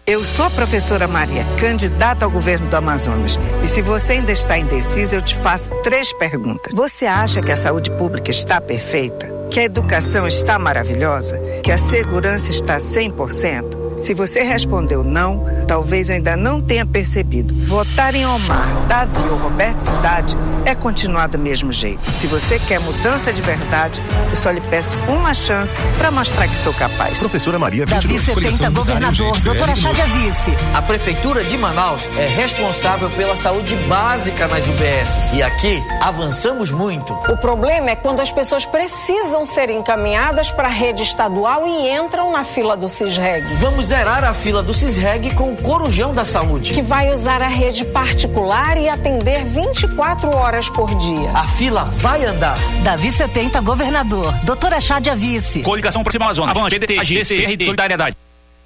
Eu sou a professora Maria, candidata ao governo do Amazonas. E se você ainda está indecisa, eu te faço 3 perguntas. Você acha que a saúde pública está perfeita? Que a educação está maravilhosa? Que a segurança está 100%? Se você respondeu não, talvez ainda não tenha percebido. Votar em Omar, Davi ou Roberto Cidade é continuar do mesmo jeito. Se você quer mudança de verdade, eu só lhe peço uma chance para mostrar que sou capaz. Professora Maria, 22. Davi 70, governador. Doutora Chádia Vice. A Prefeitura de Manaus é responsável pela saúde básica nas UBSs. E aqui avançamos muito. O problema é quando as pessoas precisam ser encaminhadas para a rede estadual e entram na fila do CISREG. Vamos zerar a fila do CISREG com o Corujão da Saúde, que vai usar a rede particular e atender 24 horas por dia. A fila vai andar. Davi 70, governador. Doutora Chádia Vice. Coligação por cima Amazonas. Avante, PDT, AGCRD, Solidariedade.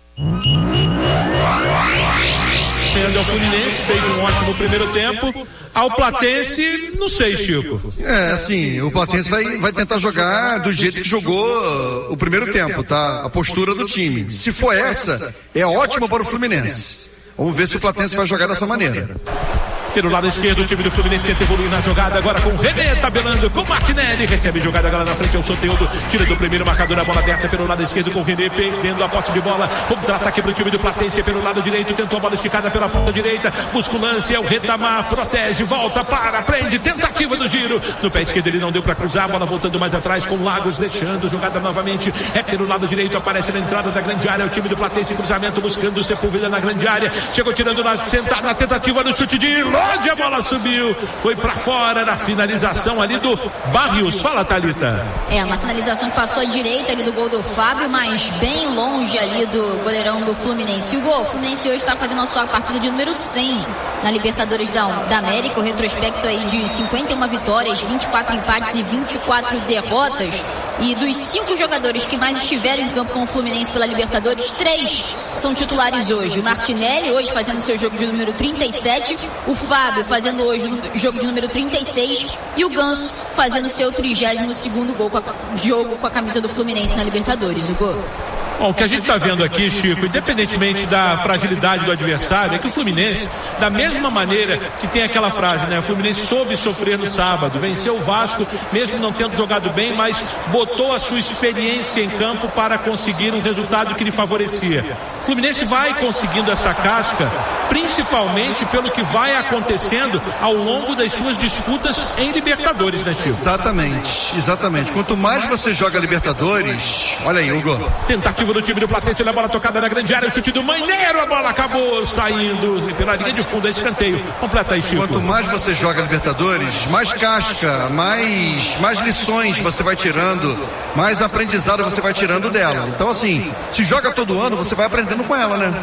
O Fluminense fez um ótimo primeiro tempo. Ao Platense, não sei, Chico. Assim, o Platense vai tentar jogar do jeito que jogou o primeiro tempo, tá? A postura do time. Se for essa, é ótima para o Fluminense. Vamos ver se o Platense vai jogar dessa maneira. Pelo lado esquerdo, o time do Fluminense tenta evoluir na jogada, agora com o René tabelando com o Martinelli, recebe jogada agora na frente, é o Soteldo, tira do primeiro marcador, a bola aberta pelo lado esquerdo com o René, perdendo a posse de bola, contra-ataque para o time do Platense pelo lado direito, tentou a bola esticada pela ponta direita, busca o lance, é o Retamar, protege, volta, para, prende, tentativa do giro, no pé esquerdo ele não deu para cruzar, a bola voltando mais atrás com o Lagos, deixando jogada novamente, é pelo lado direito, aparece na entrada da grande área, o time do Platense, cruzamento, buscando o Sepúlveda na grande área, chegou tirando na sentada, na tentativa do chute de longe, a bola subiu, foi pra fora na finalização ali do Barrios. Fala, Thalita. Uma finalização que passou à direita ali do gol do Fábio, mas bem longe ali do goleirão do Fluminense. O Fluminense hoje está fazendo a sua partida de número 100 na Libertadores da América, o retrospecto aí de 51 vitórias, 24 empates e 24 derrotas. E dos 5 jogadores que mais estiveram em campo com o Fluminense pela Libertadores, 3 são titulares hoje. O Martinelli hoje fazendo seu jogo de número 37, o Fábio fazendo hoje o jogo de número 36 e o Ganso fazendo seu 32º jogo com a camisa do Fluminense na Libertadores. Bom, o que a gente está vendo aqui, Chico, independentemente da fragilidade do adversário, é que o Fluminense, da mesma maneira que tem aquela frase, né? O Fluminense soube sofrer no sábado, venceu o Vasco, mesmo não tendo jogado bem, mas botou a sua experiência em campo para conseguir um resultado que lhe favorecia. O Fluminense vai conseguindo essa casca, principalmente pelo que vai acontecendo ao longo das suas disputas em Libertadores, né, Chico? Exatamente. Quanto mais você joga Libertadores, olha aí, Hugo. Tentativa do time do Platense, olha a bola tocada na grande área, o chute do Maneiro, a bola acabou saindo pela linha de fundo, é escanteio. Completa aí, Chico. Quanto mais você joga Libertadores, mais casca, mais lições você vai tirando, mais aprendizado você vai tirando dela. Então, assim, se joga todo ano, você vai aprendendo com ela, né?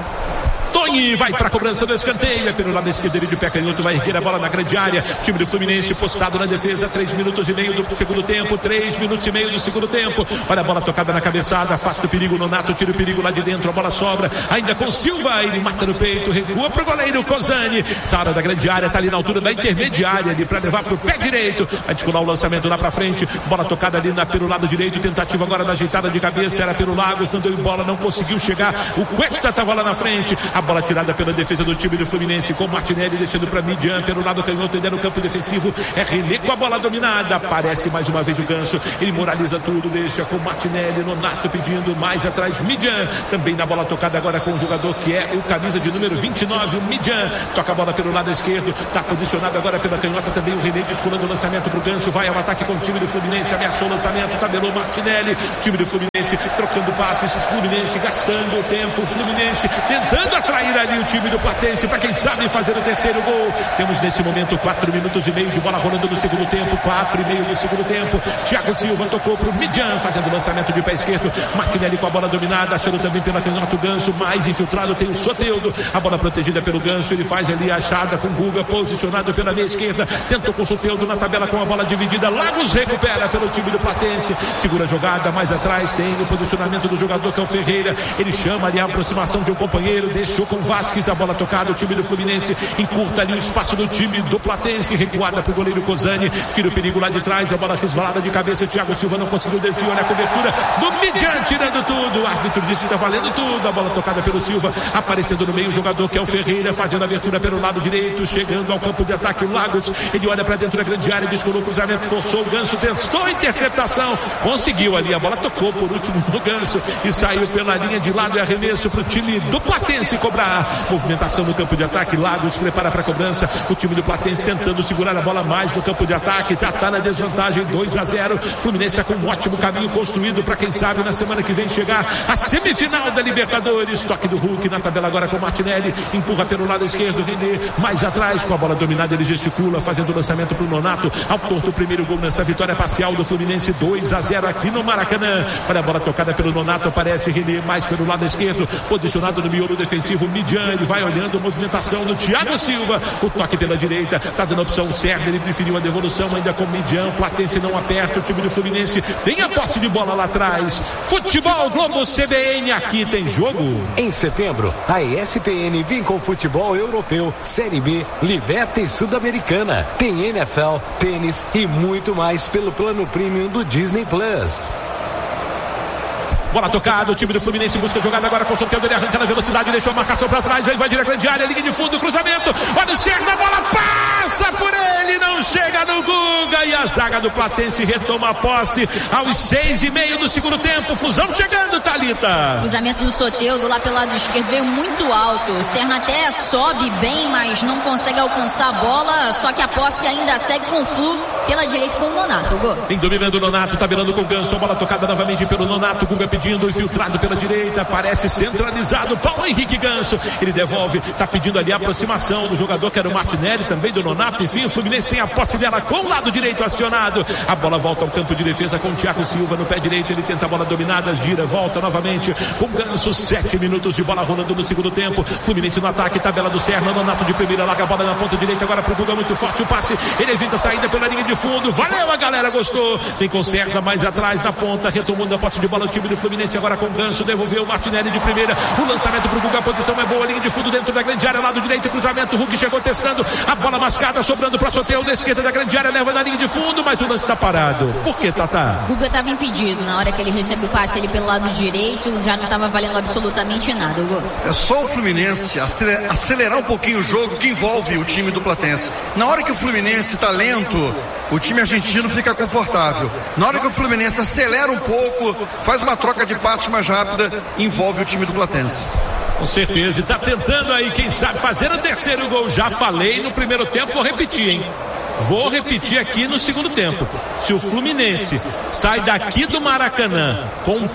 Tony vai para a cobrança do escanteio, é pelo lado esquerdo, ele de pé canhoto, vai erguer a bola na grande área, time do Fluminense postado na defesa, 3 minutos e meio do segundo tempo, 3 minutos e meio do segundo tempo, olha a bola tocada na cabeçada, afasta o perigo, Nonato tira o perigo lá de dentro, a bola sobra, ainda com Silva, ele mata no peito, recua pro goleiro Cozani, Sara da grande área, tá ali na altura da intermediária, ali para levar pro pé direito, vai descolar o lançamento lá para frente, bola tocada ali pelo lado direito, tentativa agora da ajeitada de cabeça, era pelo Lagos, não deu bola, não conseguiu chegar, o Cuesta tava lá na frente, a bola tirada pela defesa do time do Fluminense com Martinelli deixando para Midian pelo lado canhoto, ainda no campo defensivo, é René com a bola dominada, aparece mais uma vez o Ganso, ele moraliza tudo, deixa com Martinelli, Nonato pedindo mais atrás, Midian, também na bola tocada agora com o jogador que é o camisa de número 29, o Midian, toca a bola pelo lado esquerdo, tá posicionado agora pela canhota também o René, descolando o lançamento pro Ganso, vai ao ataque com o time do Fluminense, ameaçou o lançamento, tabelou Martinelli, time do Fluminense trocando passes, Fluminense gastando o tempo, Fluminense tentando atrair ali o time do Platense, para quem sabe fazer o terceiro gol. Temos nesse momento 4 minutos e meio de bola rolando no segundo tempo, 4 e meio do segundo tempo. Thiago Silva tocou pro Midian, fazendo lançamento de pé esquerdo, Martinelli com a bola dominada, achando também pela canhota o Ganso, mais infiltrado tem o Soteldo, a bola protegida pelo Ganso, ele faz ali a achada com o Guga, posicionado pela meia esquerda, tentou com o Soteldo na tabela com a bola dividida, Lagos recupera pelo time do Platense, segura a jogada, mais atrás tem o posicionamento do jogador que é o Ferreira, ele chama ali a aproximação de um companheiro, deixa fechou com o Vasquez, a bola tocada, o time do Fluminense encurta ali o espaço do time do Platense, recuada pro goleiro Cozani, tira o perigo lá de trás, a bola resvalada de cabeça, Thiago Silva não conseguiu desviar, olha a cobertura do Midian, tirando tudo, o árbitro disse que tá valendo tudo, a bola tocada pelo Silva, aparecendo no meio o jogador que é o Ferreira, fazendo a abertura pelo lado direito, chegando ao campo de ataque, o Lagos, ele olha para dentro da grande área, descolou o cruzamento, forçou o Ganso, testou a interceptação, conseguiu ali, a bola tocou por último no Ganso e saiu pela linha de lado e arremesso pro time do Platense cobrar, movimentação no campo de ataque, Lagos prepara para cobrança, o time do Platense tentando segurar a bola mais no campo de ataque, já tá na desvantagem 2-0, Fluminense está com um ótimo caminho construído para quem sabe na semana que vem chegar a semifinal da Libertadores, toque do Hulk na tabela agora com o Martinelli, empurra pelo lado esquerdo, René mais atrás, com a bola dominada ele gesticula, fazendo o lançamento pro Nonato, autor do primeiro gol nessa vitória parcial do Fluminense, 2-0 aqui no Maracanã, olha a bola tocada pelo Nonato, aparece René mais pelo lado esquerdo, posicionado no miolo defensivo, Midian, ele vai olhando a movimentação do Thiago Silva, o toque pela direita, tá dando a opção certa, ele preferiu a devolução ainda com Midian, Platense não aperta, o time do Fluminense tem a posse de bola lá atrás, Futebol Globo CBN, aqui tem jogo. Em setembro, a ESPN vem com futebol europeu, Série B, Liberta e Sul-Americana, tem NFL, tênis e muito mais pelo plano premium do Disney Plus. Bola tocada, o time do Fluminense busca a jogada agora com o Soteldo, ele arranca na velocidade, deixou a marcação para trás, vai direto à grande área, linha de fundo, cruzamento, olha o Serra, a bola passa por ele, não chega no Guga e a zaga do Platense retoma a posse aos 6:30 do segundo tempo, Fusão chegando, Thalita. Cruzamento do Soteldo lá pelo lado esquerdo veio muito alto, o Serra até sobe bem, mas não consegue alcançar a bola, só que a posse ainda segue com o Flu pela direita com o Nonato. Vem dominando o Nonato, tabelando com o Ganso, a bola tocada novamente pelo Nonato, Guga pedindo, infiltrado pela direita, parece centralizado, Paulo Henrique Ganso, ele devolve, tá pedindo ali a aproximação do jogador que era o Martinelli, também do Nonato, enfim, o Fluminense tem a posse dela com o lado direito acionado, a bola volta ao campo de defesa com o Thiago Silva no pé direito, ele tenta a bola dominada, gira, volta novamente com o Ganso, 7 minutos de bola rolando no segundo tempo, Fluminense no ataque, tabela do Serra, Nonato de primeira, larga a bola na ponta direita, agora pro Guga, muito forte o passe, ele evita a saída pela linha de fundo, valeu, a galera gostou, tem conserta mais atrás na ponta, retomando a posse de bola o time do Fluminense agora com o Ganso, devolveu o Martinelli de primeira, o lançamento pro Guga, a posição é boa, linha de fundo dentro da grande área, lado direito, cruzamento, Hulk chegou testando, a bola mascada, sobrando pra Soteldo, da esquerda da grande área, leva na linha de fundo, mas o lance tá parado. Por que, Tatá? Guga tava impedido, na hora que ele recebe o passe ali pelo lado direito, já não tava valendo absolutamente nada, Hugo. É só o Fluminense acelerar um pouquinho o jogo que envolve o time do Platense. Na hora que o Fluminense tá lento, o time argentino fica confortável. Na hora que o Fluminense acelera um pouco, faz uma troca de passos mais rápida, envolve o time do Platense. Com certeza, e tá tentando aí, quem sabe, fazer o terceiro gol. Já falei no primeiro tempo, vou repetir, hein? Vou repetir aqui no segundo tempo. Se o Fluminense sai daqui do Maracanã com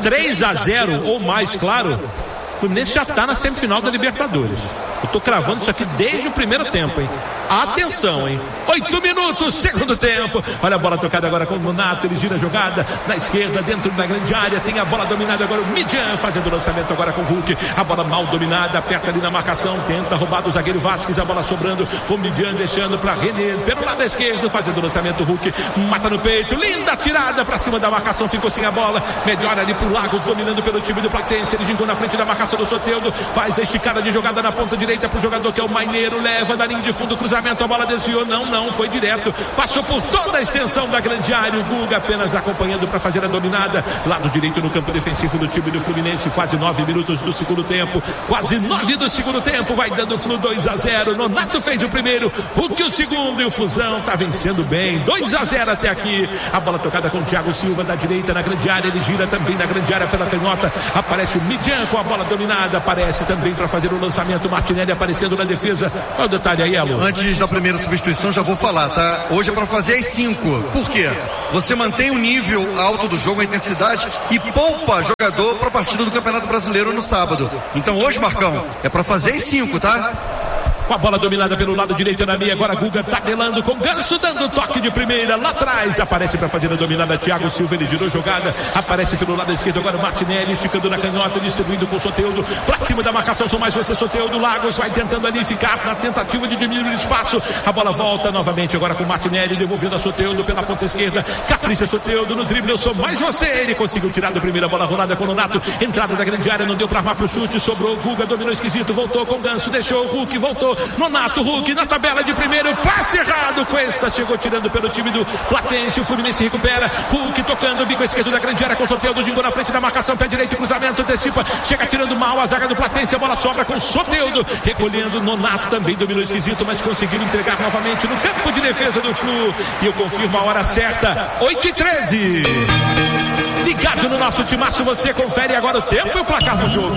3-0 ou mais, claro, o Fluminense já tá na semifinal da Libertadores. Eu tô cravando isso aqui desde o primeiro tempo, hein? Atenção, hein? 8 minutos, segundo tempo. Olha a bola tocada agora com o Nonato, ele gira a jogada na esquerda, dentro da grande área, tem a bola dominada agora, o Midian fazendo o lançamento agora com o Hulk, a bola mal dominada, aperta ali na marcação, tenta roubar do zagueiro Vasquez, a bola sobrando, com o Midian deixando para René, pelo lado esquerdo, fazendo o lançamento, Hulk mata no peito, linda tirada para cima da marcação, ficou sem a bola, melhor ali pro Lagos, dominando pelo time do Platense, ele gincou na frente da marcação do Soteldo, faz a esticada de jogada na ponta direita pro jogador que é o Maineiro, leva da linha de fundo, cruzamento, a bola desviou, não, foi direto, passou por toda a extensão da grande área, o Guga apenas acompanhando para fazer a dominada, lado direito no campo defensivo do time do Fluminense, quase 9 minutos do segundo tempo, quase 9 do segundo tempo, vai dando o Flu 2-0, Nonato fez o primeiro, Hulk o segundo, e o Fusão tá vencendo bem, 2-0 até aqui, a bola tocada com o Thiago Silva da direita na grande área, ele gira também na grande área pela canhota, aparece o Midian com a bola dominada, aparece também para fazer o lançamento, Martinelli aparecendo na defesa, olha o detalhe aí, Elo. Antes da primeira substituição, já vou falar, tá? Hoje é para fazer as 5. Por quê? Você mantém o nível alto do jogo, a intensidade, e poupa jogador para a partida do Campeonato Brasileiro no sábado. Então hoje, Marcão, é para fazer as 5, tá? com a bola dominada pelo lado direito na meia, agora Guga tabelando com Ganso, dando toque de primeira, lá atrás, aparece para fazer a dominada Thiago Silva, ele girou jogada, aparece pelo lado esquerdo, agora o Martinelli, esticando na canhota, distribuindo com o Soteldo, pra cima da marcação, são mais você, Soteldo, Lagos vai tentando ali ficar na tentativa de diminuir o espaço, a bola volta novamente agora com o Martinelli, devolvendo a Soteldo pela ponta esquerda, capricha Soteldo no drible, eu sou mais você, ele conseguiu tirar do primeira bola rolada com o Nonato, entrada da grande área, não deu pra armar pro chute, sobrou, Guga dominou esquisito, voltou com o Ganso, deixou o Hulk, voltou, Nonato, Hulk na tabela de primeiro, passe errado, Cuesta chegou tirando pelo time do Platense, o Fluminense recupera, Hulk tocando, bico esquerdo da grande área com o Soteldo, Dingo na frente da marcação, pé direito, cruzamento, antecipa, chega tirando mal a zaga do Platense, a bola sobra com o Soteldo, recolhendo, Nonato também dominou esquisito, mas conseguiu entregar novamente no campo de defesa do Flu, e eu confirmo a hora certa, 8h13. Ligado no nosso timaço, você confere agora o tempo e o placar do jogo.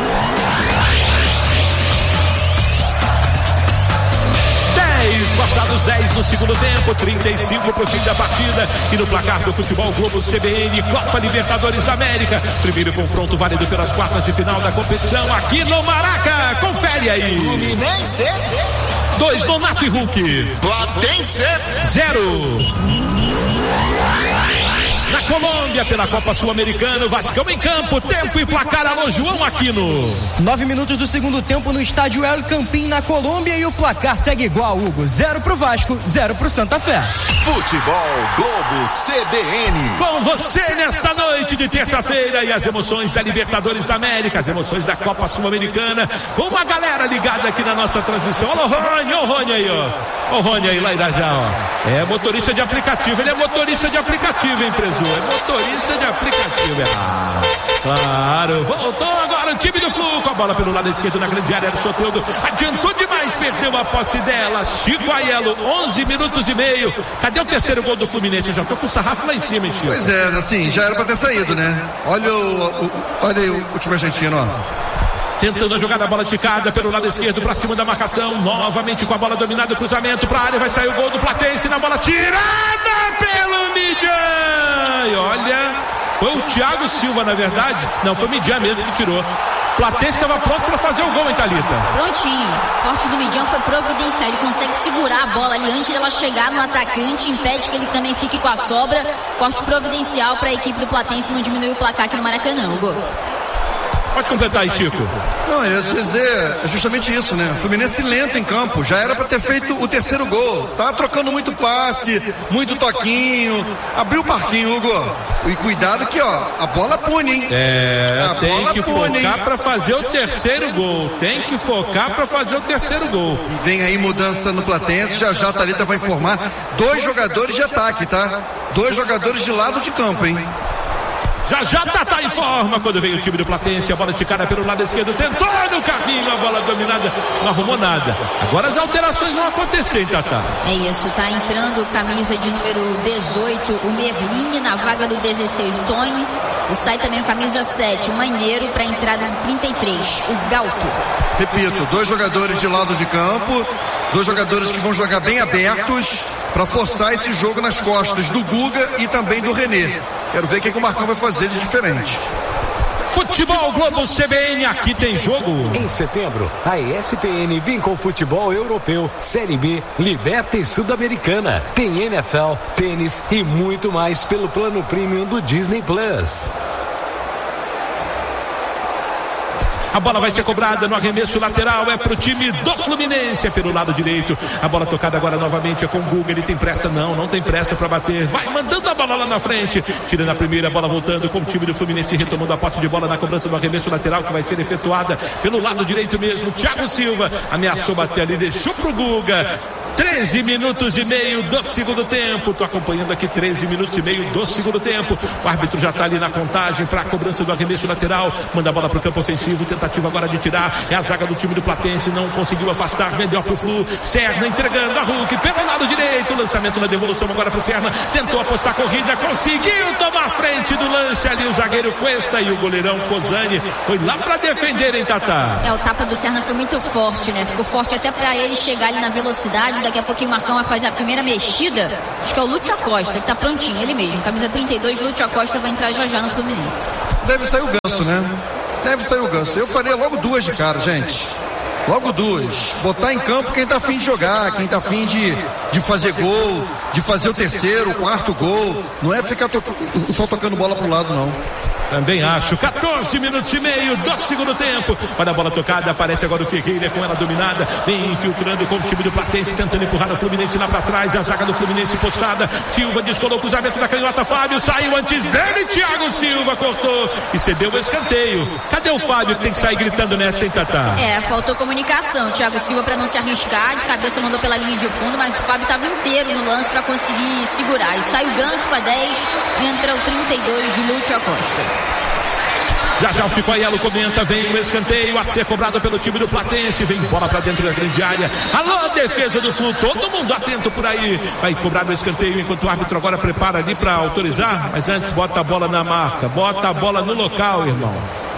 10, passados 10 no segundo tempo, 35 para o fim da partida. E no placar do Futebol Globo CBN, Copa Libertadores da América. Primeiro confronto válido pelas quartas de final da competição aqui no Maraca. Confere aí. Fluminense 2, Nonato e Hulk. Platense 0. Na Colômbia, pela Copa Sul-Americana, Vascão em campo, tempo e placar, alô João Aquino. 9 minutos do segundo tempo no estádio El Campín, na Colômbia, e o placar segue igual, Hugo. 0 pro Vasco, 0 pro Santa Fé. Futebol Globo CBN. Com você nesta noite de terça-feira e as emoções da Libertadores da América, as emoções da Copa Sul-Americana, com uma galera ligada aqui na nossa transmissão. Alô Rony, ó o Rony aí, ó. Ó o Rony aí lá em Irajá, ó. É motorista de aplicativo, ele é motorista de aplicativo, hein, preso? É motorista de aplicativo. Ah, claro, voltou agora o time do Flu com a bola pelo lado esquerdo na grande área do Soteldo, adiantou demais, perdeu a posse dela, Chico Aiello, 11 minutos e meio. Cadê o terceiro gol do Fluminense? Já tô com o sarrafo lá em cima, hein, Chico? Pois é, assim, já era pra ter saído, né? Olha aí o time argentino, ó. Tentando a jogada, a bola esticada pelo lado esquerdo para cima da marcação, novamente com a bola dominada, cruzamento para a área, vai sair o gol do Platense na bola tirada pelo Midian. E olha, foi o Thiago Silva, na verdade, não, foi o Midian mesmo que tirou. Platense estava pronto para fazer o gol, hein, Thalita? Prontinho. O corte do Midian foi providencial. Ele consegue segurar a bola ali antes dela chegar no atacante, impede que ele também fique com a sobra. Corte providencial para a equipe do Platense não diminuir o placar aqui no Maracanã, Hugo. Pode completar aí, Chico. Não, eu ia dizer, é justamente isso, né? Fluminense lento em campo, já era para ter feito o terceiro gol. Tá trocando muito passe, muito toquinho, abriu o parquinho, Hugo. E cuidado que, ó, a bola pune, hein? É, tem que focar para fazer o terceiro gol. Tem que focar para fazer o terceiro gol. Vem aí mudança no Platense, já a Thalita vai informar. 2 jogadores de ataque, tá? 2 jogadores de lado de campo, hein? Já Tatá em forma quando veio o time do Platense, a bola esticada pelo lado esquerdo, tentou no carrinho, a bola dominada, não arrumou nada. Agora as alterações vão acontecer, hein, Tatá? É isso, tá entrando camisa de número 18, o Merlini, na vaga do 16, Tony, e sai também o camisa 7, o Maneiro, para entrada 33, o Galto. Repito, 2 jogadores de lado de campo, 2 jogadores que vão jogar bem abertos para forçar esse jogo nas costas do Guga e também do René. Quero ver o que o Marcão vai fazer de diferente. Futebol Globo CBN, aqui tem jogo. Em setembro, a ESPN vem com futebol europeu, Série B, Liberta e Sul-Americana. Tem NFL, tênis e muito mais pelo plano premium do Disney Plus. A bola vai ser cobrada no arremesso lateral, é pro time do Fluminense, é pelo lado direito. A bola tocada agora novamente é com o Guga, ele tem pressa? Não tem pressa para bater. Vai mandando a bola lá na frente, tirando a primeira, bola voltando com o time do Fluminense, retomando a posse de bola na cobrança do arremesso lateral, que vai ser efetuada pelo lado direito mesmo. Thiago Silva ameaçou bater ali, deixou pro Guga. 13 minutos e meio do segundo tempo. Tô acompanhando aqui 13 minutos e meio do segundo tempo. O árbitro já tá ali na contagem para a cobrança do arremesso lateral. Manda a bola pro campo ofensivo. Tentativa agora de tirar. É a zaga do time do Platense. Não conseguiu afastar. Melhor pro Flu. Serna entregando a Hulk pelo lado direito. Lançamento na devolução agora pro Serna. Tentou apostar a corrida. Conseguiu tomar a frente do lance ali. O zagueiro Cuesta e o goleirão Cozani. Foi lá para defender, hein, Tatá? O tapa do Serna foi muito forte, né? Ficou forte até para ele chegar ali na velocidade. Daqui a pouquinho o Marcão vai fazer a primeira mexida. Acho que é o Lúcio Acosta, que tá prontinho, ele mesmo. Camisa 32, Lúcio Acosta vai entrar já no Fluminense. Deve sair o Ganso, né? Deve sair o Ganso. Eu faria logo 2 de cara, gente. Logo duas. Botar em campo quem tá afim de jogar, quem tá afim de fazer gol, de fazer o terceiro, o quarto gol. Não é ficar só tocando bola pro lado, não. Também acho. 14 minutos e meio do segundo tempo. Olha a bola tocada, aparece agora o Ferreira com ela dominada, vem infiltrando com o time do Platense, tentando empurrar o Fluminense lá pra trás, a zaga do Fluminense postada, Silva descolou o cruzamento da canhota, Fábio saiu antes dele, Thiago Silva cortou e cedeu o escanteio. Cadê o Fábio que tem que sair gritando nessa, hein, Tatá? Faltou comunicação. Thiago Silva, pra não se arriscar, de cabeça mandou pela linha de fundo, mas o Fábio tava inteiro no lance pra conseguir segurar. E sai o Ganso com a 10, entra o 32 de Lúcio Acosta. Já o Chico Aiello comenta, vem o escanteio a ser cobrado pelo time do Platense, vem bola pra dentro da grande área. Alô, defesa do Flu, todo mundo atento por aí. Vai cobrar o escanteio enquanto o árbitro agora prepara ali pra autorizar, mas antes bota a bola na marca, bota a bola no local, irmão.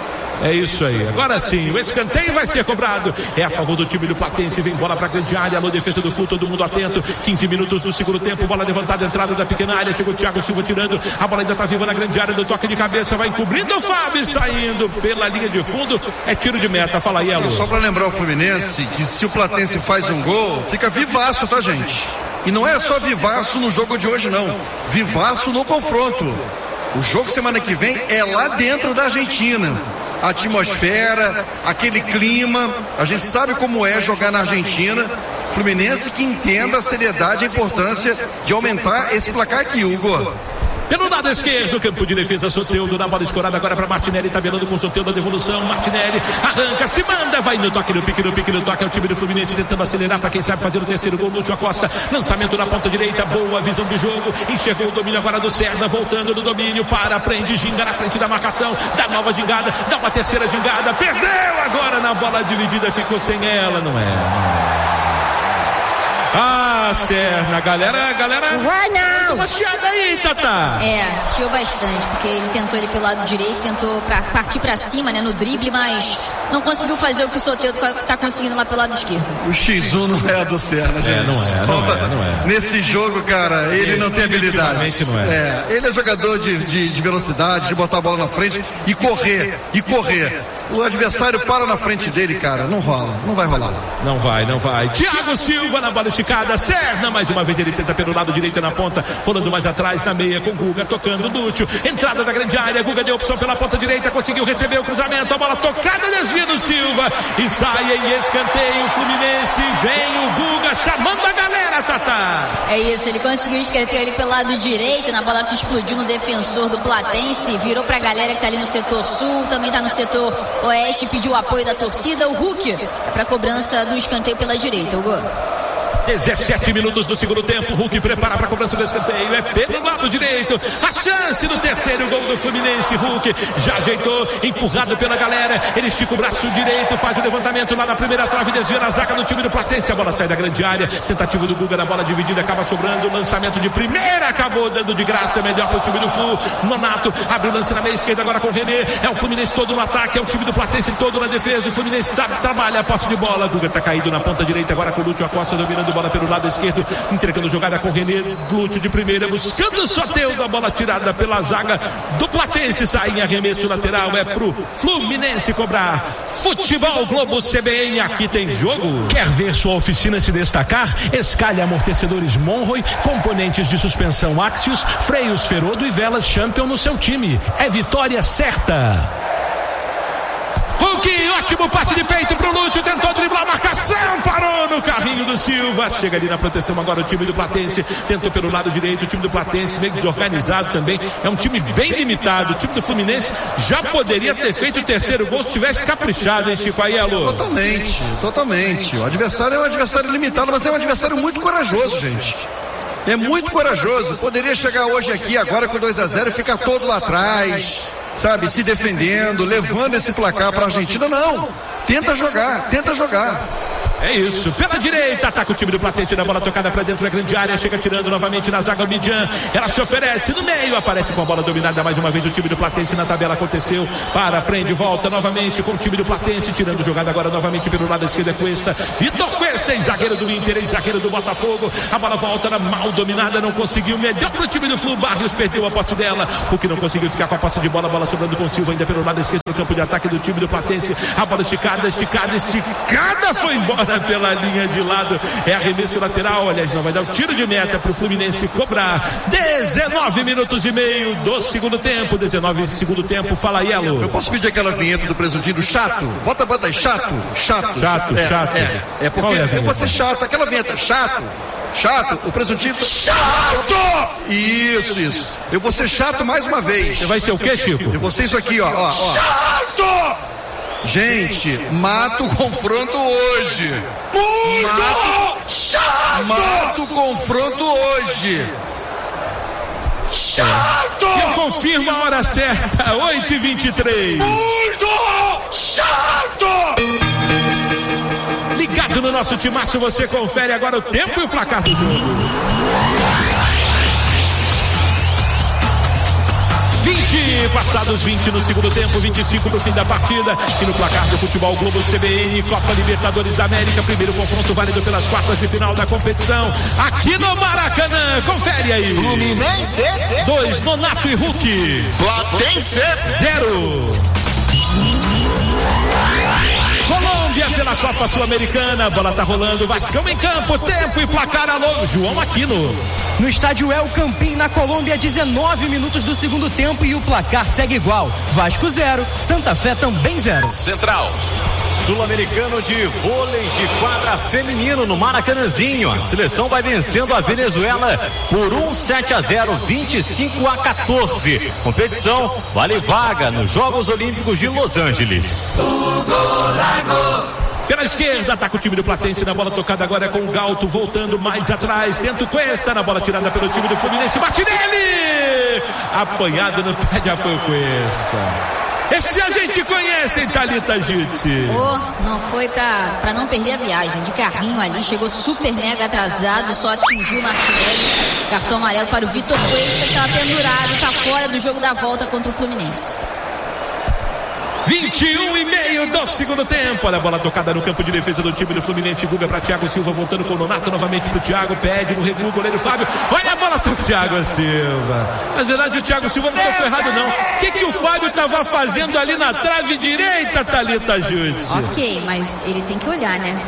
É isso aí, agora sim, o escanteio vai ser cobrado, é a favor do time do Platense, vem bola pra grande área, alô, defesa do Flu, todo mundo atento, 15 minutos no segundo tempo, bola levantada, entrada da pequena área, chegou o Thiago Silva tirando, a bola ainda tá viva na grande área, do toque de cabeça, vai encobrindo o Fábio, saindo pela linha de fundo, é tiro de meta, fala aí, alô. Só pra lembrar o Fluminense, que se o Platense faz um gol, fica vivaço, tá, gente? E não é só vivaço no jogo de hoje, não, vivaço no confronto. O jogo semana que vem é lá dentro da Argentina. A atmosfera, aquele clima, a gente sabe como é jogar na Argentina. Fluminense que entenda a seriedade e a importância de aumentar esse placar aqui, Hugo. Pelo lado esquerdo, campo de defesa, Soteldo, na bola escorada agora para Martinelli, tabelando com o Soteldo, a devolução, Martinelli, arranca, se manda, vai no toque, no pique, é o time do Fluminense tentando acelerar para quem sabe fazer o terceiro gol, Lúcio Acosta, lançamento na ponta direita, boa visão de jogo, enxergou o domínio agora do Serna, voltando no domínio, prende, ginga na frente da marcação, dá nova gingada, dá uma terceira gingada, perdeu agora na bola dividida, ficou sem ela, não é? Ah, Serna, galera. Vai não! Uma chiada aí, Tatá. Chiou bastante, porque ele tentou ele pelo lado direito, tentou partir pra cima, né, no drible, mas não conseguiu fazer o que o Soteldo tá conseguindo lá pelo lado esquerdo. O X1 não é a do Serna, gente. Não é. Nesse jogo, cara, ele não tem habilidade. Não é. Ele é jogador de velocidade, de botar a bola na frente e correr. O adversário para na frente dele, cara, não rola, não vai rolar. Não vai. Thiago Silva na bola esticada, Serna, mais uma vez ele tenta pelo lado direito na ponta, rolando mais atrás na meia com Guga, tocando Lúcio, entrada da grande área, Guga deu opção pela ponta direita, conseguiu receber o cruzamento, a bola tocada, desvia do Silva, e sai em escanteio, Fluminense, vem o Guga chamando a galera, Tatá. É isso, ele conseguiu escanteio ali pelo lado direito, na bola que explodiu no defensor do Platense, virou pra galera que tá ali no setor sul, também tá no setor oeste, pediu o apoio da torcida, o Hulk é pra cobrança do escanteio pela direita, o gol. 17 minutos do segundo tempo, Hulk prepara para a cobrança do escanteio, é pelo lado direito, a chance do terceiro gol do Fluminense, Hulk já ajeitou, empurrado pela galera, ele estica o braço direito, faz o levantamento lá na primeira trave, desvia na zaga do time do Platense, a bola sai da grande área, tentativa do Guga na bola dividida, acaba sobrando, lançamento de primeira, acabou dando de graça, melhor para o time do Flu, Nonato, abre o lance na meia esquerda agora com o René, é o Fluminense todo no ataque, é o time do Platense todo na defesa, o Fluminense trabalha a posse de bola, Guga tá caído na ponta direita, agora com o Lúcio Acosta dominando bola pelo lado esquerdo, entregando jogada com o René, Lúcio de primeira, buscando o Soteldo, a bola tirada pela zaga do Platense, sai em arremesso lateral, é pro Fluminense cobrar. Futebol Globo CBN, aqui tem jogo. Quer ver sua oficina se destacar? Escalhe amortecedores Monroe, componentes de suspensão Axios, freios Ferodo e velas Champion no seu time. É vitória certa. Hulk, ótimo passe de peito pro Lúcio, tentou driblar a marcação, parou no carrinho do Silva, chega ali na proteção agora o time do Platense, tentou pelo lado direito, o time do Platense meio desorganizado também, é um time bem limitado, o time do Fluminense já poderia ter feito o terceiro gol se tivesse caprichado, hein, Chico Aiello? Totalmente, o adversário é um adversário limitado, mas é um adversário muito corajoso, gente. É muito corajoso, poderia chegar hoje aqui agora com 2-0 e ficar todo lá atrás, sabe, se defendendo, levando esse placar para a Argentina. Não, tenta jogar. É isso, pela direita, ataca o time do Platense na bola tocada pra dentro da grande área, chega tirando novamente na zaga o Midian, ela se oferece no meio, aparece com a bola dominada mais uma vez o time do Platense na tabela, aconteceu, prende, volta novamente com o time do Platense, tirando jogada agora novamente pelo lado esquerdo é Cuesta, Vitor Cuesta, ex-zagueiro do Inter, ex-zagueiro do Botafogo, a bola volta na mal dominada, não conseguiu, melhor pro time do Flu, Barrios perdeu a posse dela, o que não conseguiu ficar com a posse de bola, a bola sobrando com o Silva ainda pelo lado esquerdo do campo de ataque do time do Platense, a bola esticada, foi embora pela linha de lado, é arremesso lateral, aliás não vai dar o tiro de meta pro Fluminense cobrar. 19 minutos e meio do segundo tempo, 19 segundo tempo, fala Yelo. Eu posso pedir aquela vinheta do presuntinho do chato? Bota aí, chato. É porque eu vou ser chato, aquela vinheta, chato, o presuntinho. Chato! Isso. Eu vou ser chato mais uma vez. Você vai ser o quê, Chico? Eu vou ser isso aqui, ó. Chato! Gente, mata o confronto hoje. Mata o confronto hoje. Chato! Eu confirmo a hora certa, 8h23. Muito chato! Ligado no nosso timaço, você confere agora o tempo e o placar do jogo. 20, passados 20 no segundo tempo, 25 no fim da partida. E no placar do Futebol Globo CBN, Copa Libertadores da América, primeiro confronto válido pelas quartas de final da competição, aqui no Maracanã. Confere aí. Fluminense 2, Nonato e Hulk. Platense 0. Colômbia pela Copa Sul-Americana, a bola tá rolando, Vascão em campo, tempo e placar, alô, João Aquino. No estádio El Campín, na Colômbia, 19 minutos do segundo tempo e o placar segue igual. Vasco 0, Santa Fé também 0. Central. Sul-Americano de vôlei de quadra feminino no Maracanãzinho. A seleção vai vencendo a Venezuela por 7-0, 25-14. Competição vale vaga nos Jogos Olímpicos de Los Angeles. Pela esquerda, ataca o time do Platense na bola tocada agora é com o Galto, voltando mais atrás, tenta o Cuesta, na bola tirada pelo time do Fluminense, bate nele! Apanhado no pé de apoio Cuesta. Esse a gente conhece, hein, Thalita Jutsi? Não foi pra não perder a viagem, de carrinho ali, chegou super mega atrasado, só atingiu o Martinelli, cartão amarelo para o Vitor Cuesta, que estava pendurado, tá fora do jogo da volta contra o Fluminense. 21,5 do segundo tempo. Olha a bola tocada no campo de defesa do time do Fluminense. Guga para Thiago Silva, voltando com o Nonato novamente pro Thiago. Pede no recuo, goleiro Fábio. Olha a bola pro Thiago Silva. Na verdade, o Thiago Silva não tocou errado, não. O que o Fábio tava fazendo ali na trave direita, Thalita Jutsi? Ok, mas ele tem que olhar, né?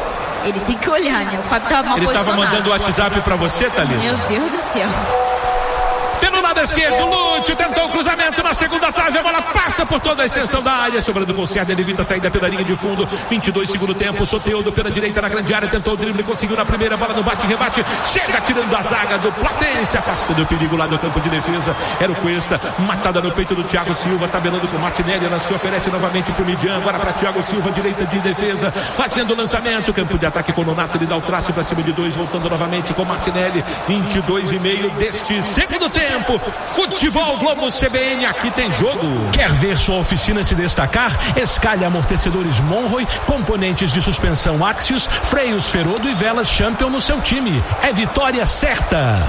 O Fábio tava mal posicionado. Ele tava mandando o WhatsApp pra você, Thalita? Meu Deus do céu. Pelo lado esquerdo, Lúcio tentou o cruzamento na segunda trave, a bola passa por toda a extensão da área, sobrando com o Cerda, ele evita a saída pela linha de fundo, 22 segundo tempo, Soteldo pela direita na grande área, tentou o drible, conseguiu na primeira, bola no bate-rebate, chega tirando a zaga do Platense, afastando o perigo lá do campo de defesa, era o Cuesta, matada no peito do Thiago Silva, tabelando com o Martinelli, ela se oferece novamente pro Midian, agora para Thiago Silva, direita de defesa, fazendo o lançamento, campo de ataque com o Nonato, ele dá o traço para cima de 2, voltando novamente com o Martinelli, 22,5 deste segundo tempo. Futebol Globo CBN, aqui tem jogo. Quer ver sua oficina se destacar? Escalhe amortecedores Monroy, componentes de suspensão Axios, freios Ferodo e velas Champion no seu time. É vitória certa.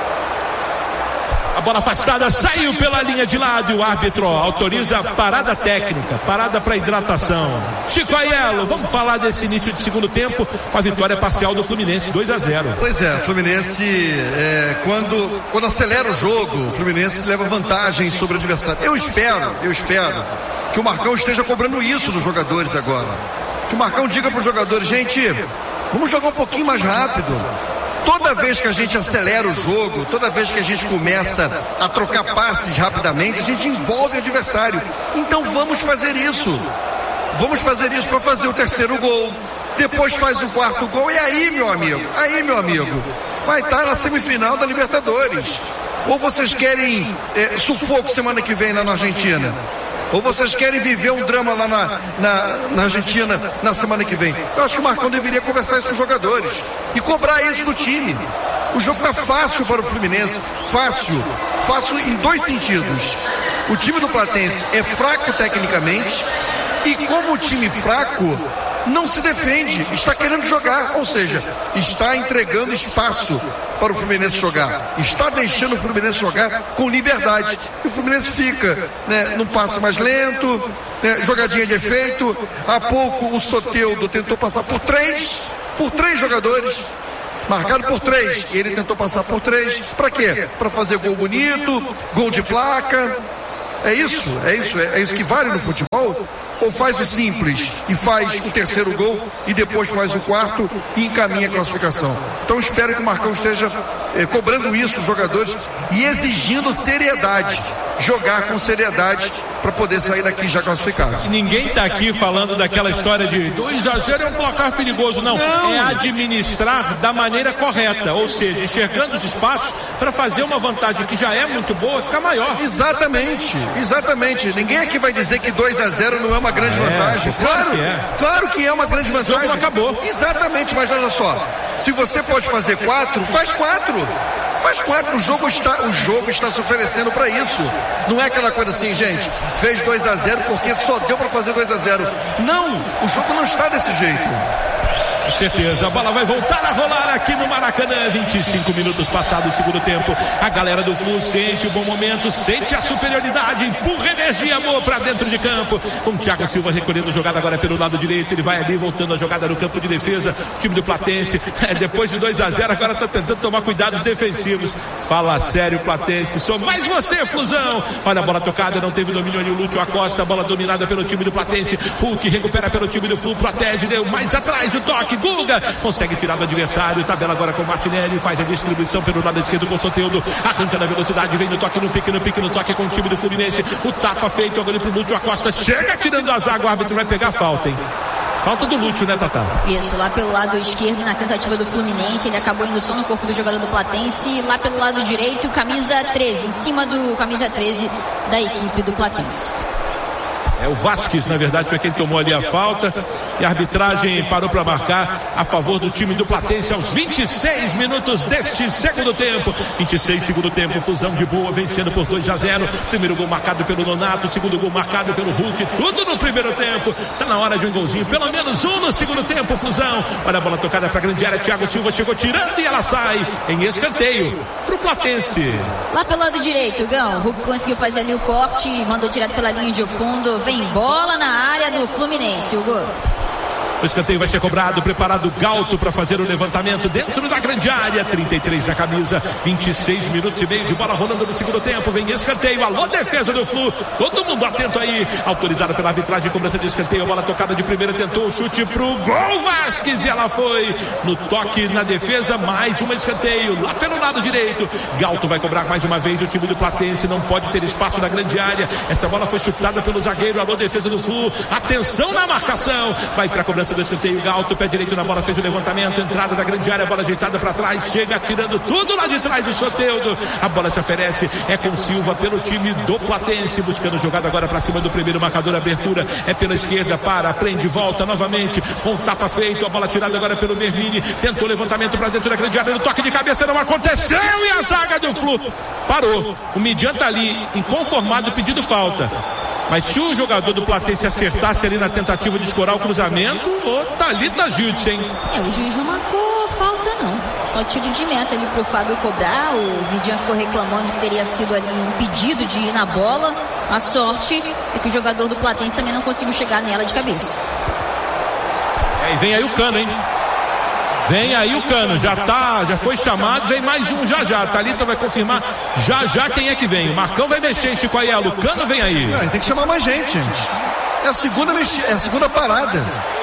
A bola afastada, saiu pela linha de lado e o árbitro autoriza a parada técnica, parada para hidratação. Chico Aiello, vamos falar desse início de segundo tempo com a vitória parcial do Fluminense, 2-0. Pois é, o Fluminense, quando acelera o jogo, o Fluminense leva vantagem sobre o adversário. Eu espero que o Marcão esteja cobrando isso dos jogadores agora. Que o Marcão diga para os jogadores, gente, vamos jogar um pouquinho mais rápido. Toda vez que a gente acelera o jogo, toda vez que a gente começa a trocar passes rapidamente, a gente envolve o adversário. Então vamos fazer isso. Vamos fazer isso para fazer o terceiro gol. Depois faz o quarto gol. E aí, meu amigo, vai estar na semifinal da Libertadores. Ou vocês querem sufoco semana que vem lá na Argentina? Ou vocês querem viver um drama lá na Argentina na semana que vem? Eu acho que o Marcão deveria conversar isso com os jogadores e cobrar isso do time. O jogo tá fácil para o Fluminense, fácil em dois sentidos. O time do Platense é fraco tecnicamente e como o time fraco, não se defende, está querendo jogar, ou seja, está entregando espaço para o Fluminense jogar, está deixando o Fluminense jogar com liberdade, e o Fluminense fica, né, num passe mais lento, né, jogadinha de efeito. Há pouco o Soteldo tentou passar por três jogadores, marcado por 3, ele tentou passar por 3, para quê? Para fazer gol bonito, gol de placa. É isso que vale no futebol? Ou faz o simples e faz o terceiro gol e depois faz o quarto e encaminha a classificação? Então espero que o Marcão esteja cobrando isso dos jogadores e exigindo seriedade, jogar com seriedade para poder sair daqui já classificado. Ninguém está aqui falando daquela história de 2-0 é um placar perigoso, não. É administrar da maneira correta, ou seja, enxergando os espaços para fazer uma vantagem que já é muito boa ficar maior. Exatamente. Ninguém aqui vai dizer que 2-0 não é uma grande vantagem. Claro que é uma grande vantagem. O jogo acabou. Exatamente, mas olha só, se você pode fazer 4, faz 4. O jogo está se oferecendo para isso. Não é aquela coisa assim, gente, fez 2-0 porque só deu para fazer 2-0. Não, o jogo não está desse jeito. Com certeza, a bola vai voltar a rolar aqui no Maracanã. 25 minutos passados o segundo tempo. A galera do Flu sente o bom momento, sente a superioridade, empurra energia boa pra dentro de campo. Com o Thiago Silva recolhendo a jogada agora pelo lado direito. Ele vai ali voltando a jogada no campo de defesa. O time do Platense, depois de 2-0, agora tá tentando tomar cuidados defensivos. Fala sério, Platense. Sou mais você, Flusão. Olha a bola tocada, não teve domínio ali o Lúcio Acosta. A bola dominada pelo time do Platense. Hulk recupera pelo time do Flu, protege, deu mais atrás o toque. Guga consegue tirar do adversário, tabela agora com o Martinelli, faz a distribuição pelo lado esquerdo com o Soteldo, arranca na velocidade, vem no toque, no pique no toque com o time do Fluminense, o tapa feito agora pro Lúcio Acosta, chega tirando a zaga, o árbitro vai pegar a falta, hein? Falta do Lúcio, né, Tatá? Isso, lá pelo lado esquerdo na tentativa do Fluminense, ele acabou indo só no corpo do jogador do Platense, lá pelo lado direito, camisa 13, em cima do camisa 13 da equipe do Platense. O Vasquez, na verdade, foi quem tomou ali a falta e a arbitragem parou para marcar a favor do time do Platense aos 26 minutos deste segundo tempo. 26 segundo tempo, Fusão de boa, vencendo por 2-0. Primeiro gol marcado pelo Nonato, segundo gol marcado pelo Hulk, tudo no primeiro tempo. Tá na hora de um golzinho, pelo menos um no segundo tempo, Fusão. Olha a bola tocada para a grande área, Thiago Silva chegou tirando e ela sai em escanteio pro Platense. Lá pelo lado direito, Gão, o Hulk conseguiu fazer ali o corte, mandou direto pela linha de fundo, vem bola na área do Fluminense, Hugo. O escanteio vai ser cobrado, preparado o Galto para fazer o levantamento dentro da grande área, 33 na camisa, 26 minutos e meio de bola rolando no segundo tempo, vem escanteio, alô defesa do Flu, todo mundo atento aí, autorizado pela arbitragem, cobrança de escanteio, a bola tocada de primeira, tentou o chute pro gol, Vasquez, e ela foi no toque na defesa, mais um escanteio, lá pelo lado direito, Galto vai cobrar mais uma vez, o time do Platense não pode ter espaço na grande área, essa bola foi chutada pelo zagueiro, alô defesa do Flu, atenção na marcação, vai pra cobrança do escanteio, Galto, pé direito na bola, fez o levantamento, entrada da grande área, bola ajeitada para trás, chega tirando tudo lá de trás do Soteldo, a bola se oferece, é com Silva pelo time do Platense, buscando jogada agora para cima do primeiro marcador, abertura é pela esquerda, prende, volta novamente, com tapa feito, a bola tirada agora pelo Merlini, tentou o levantamento para dentro da grande área, no toque de cabeça não aconteceu e a zaga do Flu parou, o Midian tá ali, inconformado, pedindo falta. Mas se o jogador do Platense acertasse ali na tentativa de escorar o cruzamento, o Thalita Júdice, hein? O juiz não marcou falta, não. Só tiro de meta ali pro Fábio cobrar. O Midian ficou reclamando que teria sido ali impedido de ir na bola. A sorte é que o jogador do Platense também não conseguiu chegar nela de cabeça. E vem aí o Cano, hein? Vem aí o Cano, já foi chamado, vem mais um já. Thalita vai confirmar já quem é que vem. O Marcão vai mexer em Chico Aiello, o Cano vem aí. Tem que chamar mais gente. É a segunda parada.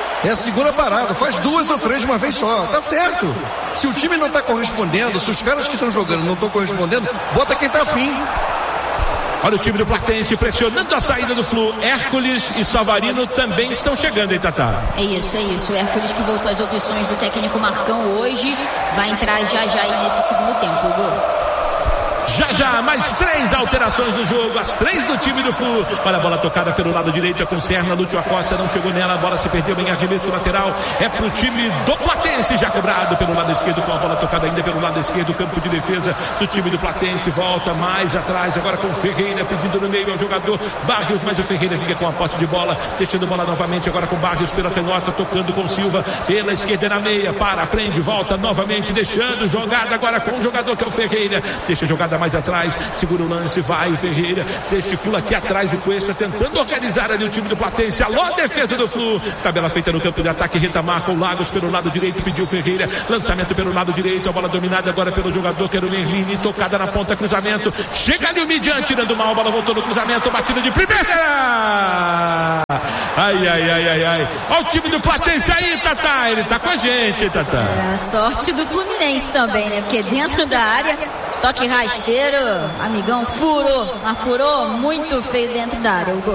Faz 2 ou 3 de uma vez só, tá certo. Se o time não tá correspondendo, se os caras que estão jogando não estão correspondendo, bota quem tá afim. Olha o time do Platense pressionando a saída do Flu. Hércules e Savarino também estão chegando, hein, Tatá? É isso. O Hércules que voltou às opções do técnico Marcão hoje vai entrar já aí nesse segundo tempo, Hugo. Já, mais 3 alterações no jogo, as 3 do time do Flu. Olha a bola tocada pelo lado direito, com Serna, Lúcio Acosta não chegou nela, a bola se perdeu em arremesso lateral, é pro time do Platense, já cobrado pelo lado esquerdo, com a bola tocada ainda pelo lado esquerdo, campo de defesa do time do Platense, volta mais atrás, agora com Ferreira, pedindo no meio ao jogador Barrios, mas o Ferreira fica com a posse de bola, deixando a bola novamente, agora com Barrios pela canhota, tocando com Silva, pela esquerda na meia, prende, volta novamente, deixando jogada agora com o jogador que é o Ferreira, deixa a jogada mais atrás, segura o lance, vai o Ferreira, gesticula aqui atrás o Cuesta, tentando organizar ali o time do Platense, alô a defesa do Flu, tabela feita no campo de ataque, Retamar com Lagos pelo lado direito, pediu Ferreira, lançamento pelo lado direito, a bola dominada agora pelo jogador que era o Merlini, tocada na ponta, cruzamento, chega ali o Midian, tirando mal, a bola voltou no cruzamento, batida de primeira, ai, olha o time do Platense aí, Tatá, ele tá com a gente, Tatá. É a sorte do Fluminense também, né, porque dentro da área, toque rasteiro, amigão, furou muito feio dentro da área, o gol.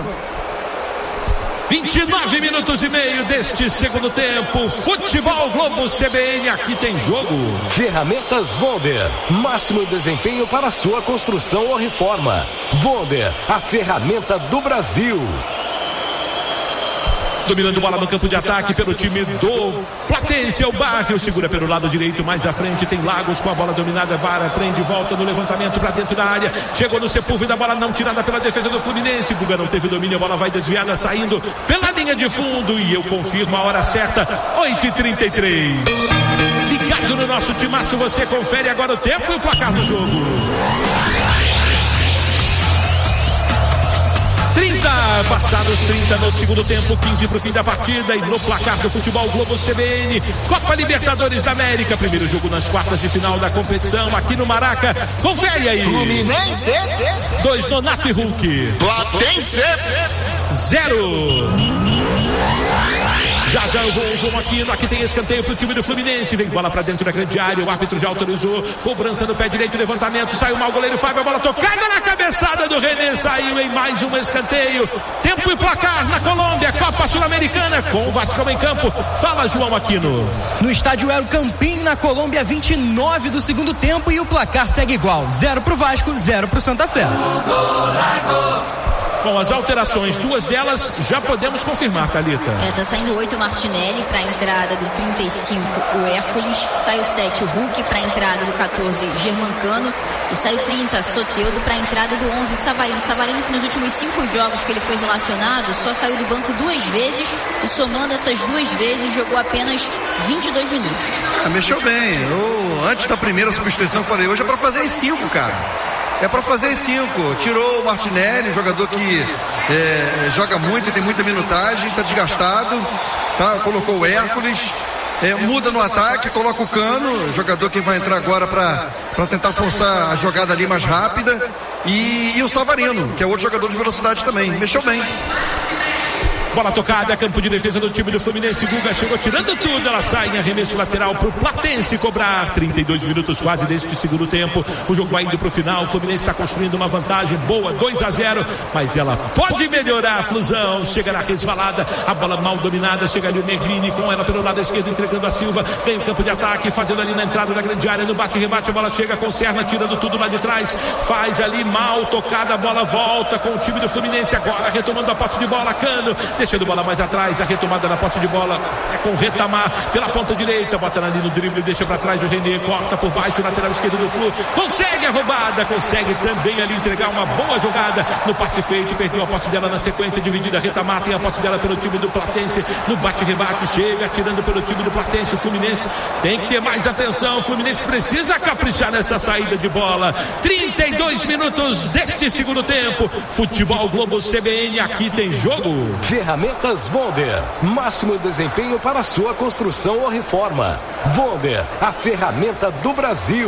29 minutos e meio deste segundo tempo. Futebol Globo CBN, aqui tem jogo. Ferramentas Vonder, máximo desempenho para sua construção ou reforma. Vonder, a ferramenta do Brasil. Dominando bola no campo de ataque pelo time do Platense, é o Barrios, segura pelo lado direito, mais à frente tem Lagos com a bola dominada, prende, volta no levantamento para dentro da área, chegou no Sepúlveda, bola não tirada pela defesa do Fluminense, Guga não teve domínio, a bola vai desviada, saindo pela linha de fundo, e eu confirmo a hora certa, 8h33. Ligado no nosso timaço, você confere agora o tempo e o placar do jogo. 30, passados 30 no segundo tempo, 15 pro fim da partida, e no placar do Futebol Globo CBN, Copa Libertadores da América, primeiro jogo nas quartas de final da competição, aqui no Maraca, confere aí. Fluminense 2, Nonato e Hulk. Platense 0. Já o gol aqui tem escanteio pro time do Fluminense, vem bola pra dentro da grande área, o árbitro já autorizou, cobrança no pé direito, levantamento, saiu mal o goleiro Fábio, a bola tocada na cabeçada do René, saiu em mais um escanteio, tempo e placar na Colômbia, Copa Sul-Americana, com o Vascão em campo, fala João Aquino. No estádio El Campín, na Colômbia, 29 do segundo tempo, e o placar segue igual, 0 pro Vasco, 0 pro Santa Fé. Bom, as alterações, 2 delas já podemos confirmar, Thalita. Tá saindo 8 o Martinelli para a entrada do 35 o Hércules, sai o 7 o Hulk para a entrada do 14 Germancano e sai o 30 Soteldo para a entrada do 11 Savarino. Savarino, nos últimos 5 jogos que ele foi relacionado, só saiu do banco 2 vezes e somando essas 2 vezes jogou apenas 22 minutos. Mexeu bem. Antes da primeira substituição eu falei, hoje é para fazer em 5, cara. É para fazer em 5. Tirou o Martinelli, jogador que joga muito e tem muita minutagem, está desgastado, tá? Colocou o Hércules, muda no ataque, coloca o Cano, jogador que vai entrar agora para tentar forçar a jogada ali mais rápida, e o Savarino, que é outro jogador de velocidade também. Mexeu bem. Bola tocada, campo de defesa do time do Fluminense, Guga chegou tirando tudo, ela sai em arremesso lateral pro Platense cobrar, 32 minutos quase deste segundo tempo, o jogo vai indo pro final, o Fluminense está construindo uma vantagem boa, 2-0, mas ela pode melhorar, a Flusão, chega na resvalada, a bola mal dominada, chega ali o Negrini com ela pelo lado esquerdo, entregando a Silva, ganha o campo de ataque, fazendo ali na entrada da grande área, no bate-rebate, a bola chega com Serna, tirando tudo lá de trás, faz ali mal tocada, a bola volta com o time do Fluminense, agora retomando a posse de bola, Cano, deixando bola mais atrás, a retomada da posse de bola é com Retamar pela ponta direita, bota ali no drible, deixa pra trás o René, corta por baixo, lateral esquerdo do Flu, consegue a roubada, consegue também ali entregar uma boa jogada no passe feito, perdeu a posse dela na sequência dividida, Retamar tem a posse dela pelo time do Platense, no bate-rebate, chega tirando pelo time do Platense, o Fluminense tem que ter mais atenção, o Fluminense precisa caprichar nessa saída de bola, 32 minutos deste segundo tempo, Futebol Globo CBN, aqui tem jogo. Ferramentas Vonder, máximo desempenho para sua construção ou reforma. Vonder, a ferramenta do Brasil.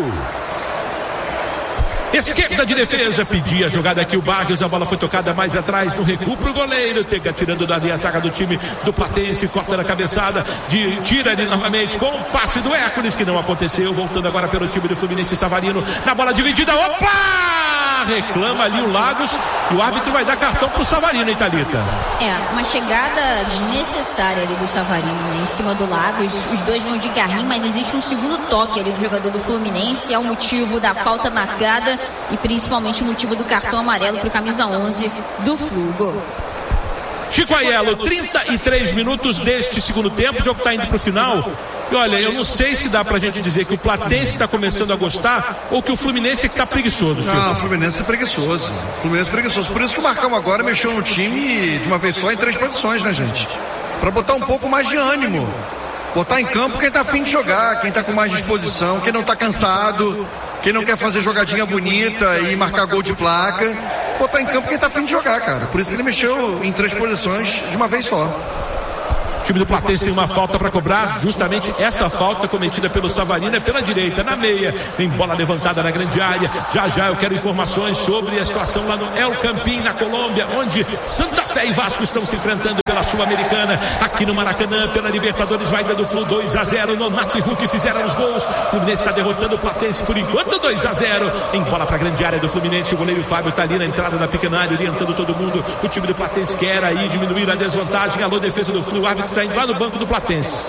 Esquerda de defesa, pedia a jogada aqui o Barrios, a bola foi tocada mais atrás no recuo pro goleiro, tega tirando dali a zaga do time do Platense, corta na cabeçada, tira ali novamente com o passe do Hércules, que não aconteceu, voltando agora pelo time do Fluminense, Savarino, na bola dividida, opa! lá, reclama ali o Lagos e o árbitro vai dar cartão pro Savarino, hein, Thalita? Uma chegada desnecessária ali do Savarino, né, em cima do Lagos. Os dois vão de carrinho, mas existe um segundo toque ali do jogador do Fluminense. É o motivo da falta marcada e principalmente o motivo do cartão amarelo pro camisa 11 do Flu. Gol. Chico Aiello, 33 minutos deste segundo tempo, o jogo está indo para o final. E olha, eu não sei se dá pra gente dizer que o Platense está começando a gostar ou que o Fluminense é que está preguiçoso. Não, o Fluminense é preguiçoso. Por isso que o Marcão agora mexeu no time de uma vez só em 3 posições, né, gente? Para botar um pouco mais de ânimo. Botar em campo quem tá afim de jogar, quem tá com mais disposição, quem não tá cansado, quem não quer fazer jogadinha bonita e marcar gol de placa. Botar em campo quem tá afim de jogar, cara. Por isso que ele mexeu em 3 posições de uma vez só. O time do Platense tem uma falta para cobrar, justamente essa falta cometida pelo Savarino é pela direita, na meia, tem bola levantada na grande área. Já eu quero informações sobre a situação lá no El Campín, na Colômbia, onde Santa Fé e Vasco estão se enfrentando pela Sul-Americana. Aqui no Maracanã, pela Libertadores, vai dando Flu 2-0, Nonato e Hulk fizeram os gols. O Fluminense está derrotando o Platense por enquanto 2-0, em bola para a grande área do Fluminense. O goleiro Fábio está ali na entrada da pequena área, orientando todo mundo. O time do Platense quer aí diminuir a desvantagem. Alô, defesa do Flu, o árbitro está indo lá no banco do Platense.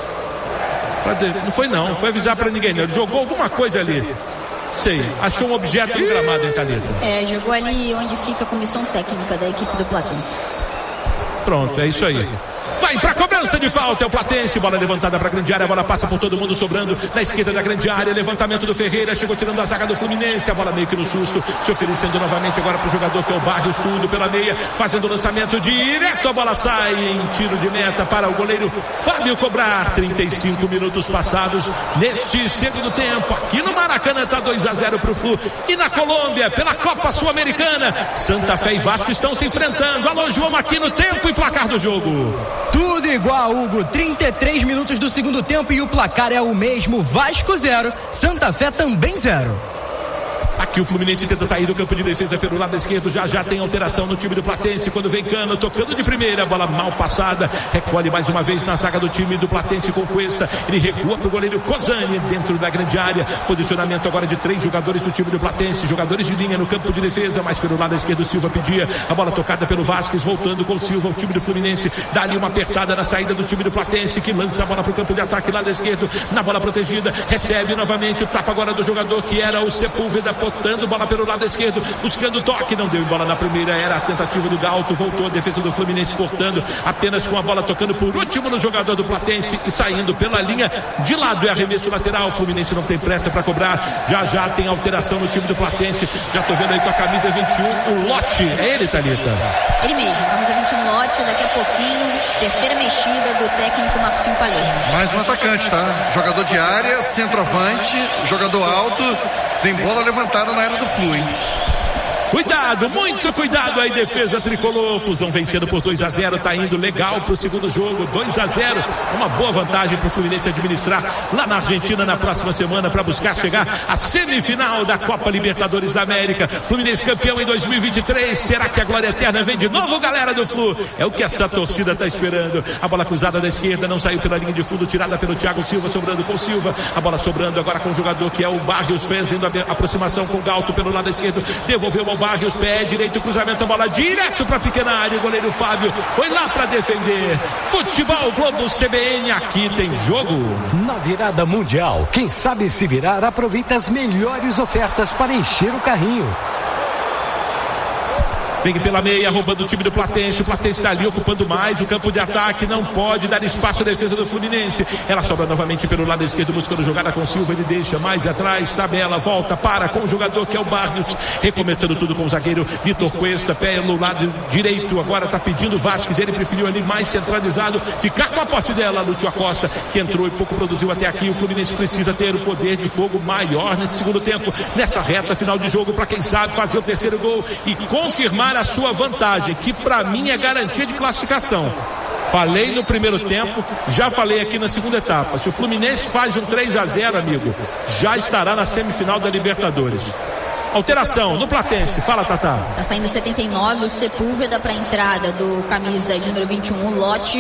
Não foi avisar pra ninguém, não. Ele jogou alguma coisa ali. Sei, achou um objeto no gramado, hein, Thalita? Jogou ali onde fica a comissão técnica da equipe do Platense. Pronto, é isso aí. Vai pra cobrança de falta, é o Platense, bola levantada pra grande área, a bola passa por todo mundo, sobrando na esquerda da grande área, levantamento do Ferreira, chegou tirando a zaga do Fluminense, a bola meio que no susto, se oferecendo novamente agora pro jogador que é o Barrios, tudo pela meia, fazendo o lançamento direto, a bola sai em tiro de meta para o goleiro Fábio cobrar. 35 minutos passados neste segundo tempo, aqui no Maracanã tá 2-0 pro Flu, e na Colômbia, pela Copa Sul-Americana, Santa Fé e Vasco estão se enfrentando. Alô, João, aqui no tempo e placar do jogo. Tudo igual, Hugo. 33 minutos do segundo tempo e o placar é o mesmo. Vasco 0, Santa Fé também 0. Aqui o Fluminense tenta sair do campo de defesa pelo lado esquerdo, já tem alteração no time do Platense, quando vem Cano, tocando de primeira, bola mal passada, recolhe mais uma vez na zaga do time do Platense com Cuesta, ele recua pro goleiro Cozani dentro da grande área, posicionamento agora de 3 jogadores do time do Platense, jogadores de linha no campo de defesa, mas pelo lado esquerdo o Silva pedia, a bola tocada pelo Vasquez, voltando com o Silva, o time do Fluminense dá ali uma apertada na saída do time do Platense, que lança a bola pro campo de ataque lado esquerdo, na bola protegida, recebe novamente o tapa agora do jogador que era o Sepúlveda, botando bola pelo lado esquerdo, buscando toque, não deu bola na primeira, era a tentativa do Galto, voltou a defesa do Fluminense cortando, apenas com a bola tocando por último no jogador do Platense e saindo pela linha de lado, é arremesso lateral, o Fluminense não tem pressa para cobrar, já tem alteração no time do Platense, já tô vendo aí com a camisa 21, o Lote, é ele, Thalita? Ele mesmo, camisa 21 Lote, daqui a pouquinho, terceira mexida do técnico Martim Palheiro. Mais um atacante, tá? Jogador de área, centroavante, jogador alto, tem bola levantada na área do Flu, hein? Cuidado, muito cuidado aí, defesa tricolor. Fusão vencendo por 2-0, tá indo legal pro segundo jogo, 2-0, uma boa vantagem pro Fluminense administrar lá na Argentina na próxima semana para buscar chegar à semifinal da Copa Libertadores da América. Fluminense campeão em 2023, será que a glória eterna vem de novo, galera do Flu? É o que essa torcida tá esperando. A bola cruzada da esquerda, não saiu pela linha de fundo, tirada pelo Thiago Silva, sobrando com Silva, a bola sobrando agora com o jogador que é o Barrios, fazendo a aproximação com o Galto pelo lado esquerdo, devolveu ao Barrios, pé direito, cruzamento, a bola direto para a pequena área, o goleiro Fábio foi lá para defender. Futebol Globo CBN, aqui tem jogo. Na virada mundial, quem sabe se virar aproveita as melhores ofertas para encher o carrinho. Vem pela meia, roubando o time do Platense. O Platense está ali ocupando mais o campo de ataque. Não pode dar espaço à defesa do Fluminense. Ela sobra novamente pelo lado esquerdo, buscando jogada com Silva. Ele deixa mais atrás, tabela, volta, para com o jogador que é o Barrios. Recomeçando tudo com o zagueiro Vitor Cuesta. Pé no lado direito, agora está pedindo o Vasquez. Ele preferiu ali mais centralizado, ficar com a posse dela. Lúcio Acosta, que entrou e pouco produziu até aqui. O Fluminense precisa ter o poder de fogo maior nesse segundo tempo, nessa reta final de jogo, para quem sabe fazer o terceiro gol e confirmar a sua vantagem, que para mim é garantia de classificação. Falei no primeiro tempo, já falei aqui na segunda etapa. Se o Fluminense faz um 3-0, amigo, já estará na semifinal da Libertadores. Alteração no Platense, fala, Tatá. Tá saindo 79, o Sepúlveda para a entrada do camisa de número 21, o Lote.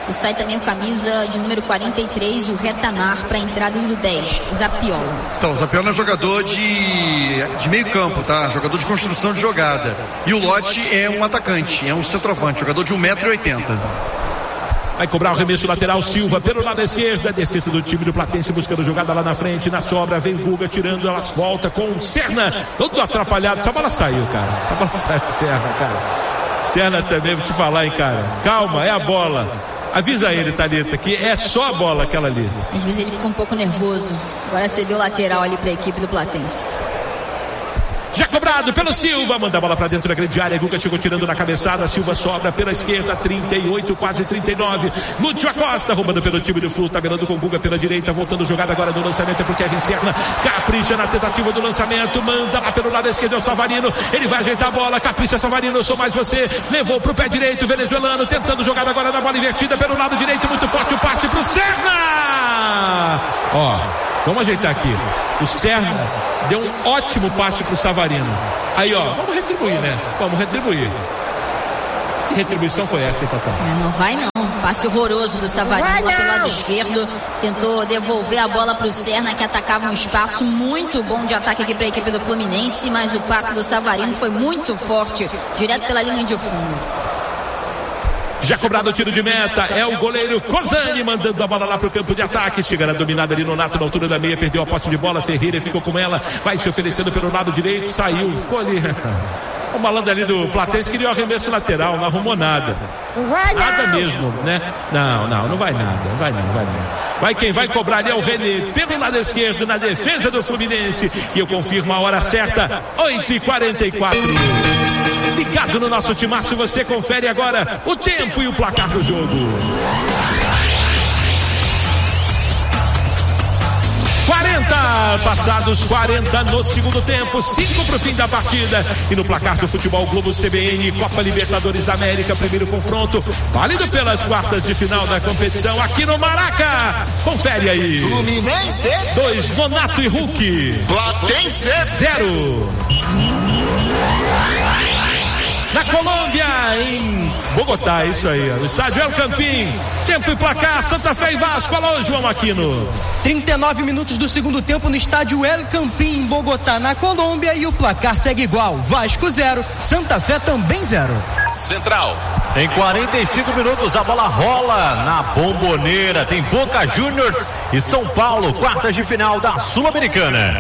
E sai também o camisa de número 43, o Retamar, para a entrada do 10, Zapiola. Então, o Zapiola é jogador de meio campo, tá? Jogador de construção de jogada. E o Lote é um atacante, é um centroavante, jogador de 1,80 m. Vai cobrar o remesso lateral, Silva pelo lado esquerdo, a defesa do time do Platense buscando jogada lá na frente, na sobra, vem o Guga tirando, elas volta com o Serna, todo atrapalhado, essa bola saiu, cara, essa bola saiu, Serna, cara. Serna também, vou te falar, hein, cara, calma, é a bola. Avisa ele, Thalita, que é só a bola aquela ali. Às vezes ele fica um pouco nervoso, agora cedeu o lateral ali para a equipe do Platense. Já cobrado pelo Silva, manda a bola pra dentro da grande área, Guga chegou tirando na cabeçada, Silva sobra pela esquerda, 38, quase 39, Lúcio Acosta roubando pelo time do Flu, tabelando com Guga pela direita, voltando jogada agora do lançamento é pro Kevin Serna, capricha na tentativa do lançamento, manda lá pelo lado esquerdo, é o Savarino, ele vai ajeitar a bola, capricha Savarino, eu sou mais você, levou pro pé direito, venezuelano, tentando jogada agora na bola invertida pelo lado direito, muito forte o passe pro Serna, ó, vamos ajeitar aqui, o Serna deu um ótimo passe pro Savarino. Aí, ó, vamos retribuir, né? Vamos retribuir. Que retribuição foi essa, Tatá? Não vai não. Passe horroroso do Savarino lá pelo lado esquerdo. Tentou devolver a bola pro Serna, que atacava um espaço muito bom de ataque aqui para a equipe do Fluminense, mas o passe do Savarino foi muito forte, direto pela linha de fundo. Já cobrado o tiro de meta, é o goleiro Cosani mandando a bola lá pro campo de ataque, chega na dominada ali no Nato, na altura da meia, perdeu a posse de bola, Ferreira ficou com ela, vai se oferecendo pelo lado direito, saiu, ficou ali. O malandro ali do Platense queria o arremesso lateral, não arrumou nada. Nada mesmo, né? Não vai nada, não vai não. Vai quem vai cobrar ali é o René, pelo lado esquerdo, na defesa do Fluminense, e eu confirmo a hora certa, 8h44. Ligado no nosso timaço, você confere agora o tempo e o placar do jogo. 40, passados 40 no segundo tempo, 5 para o fim da partida. E no placar do Futebol Globo CBN, Copa Libertadores da América, primeiro confronto, válido pelas quartas de final da competição aqui no Maraca. Confere aí. Fluminense 2, Nonato e Hulk. Platense 0. Na Colômbia, em Bogotá, isso aí, no estádio El Campín. Tempo e placar, Santa Fé e Vasco. Alô, João Aquino. 39 minutos do segundo tempo no estádio El Campín, em Bogotá, na Colômbia, e o placar segue igual. Vasco 0, Santa Fé também 0. Central. Em 45 minutos a bola rola na Bomboneira. Tem Boca Juniors e São Paulo, quartas de final da Sul-Americana.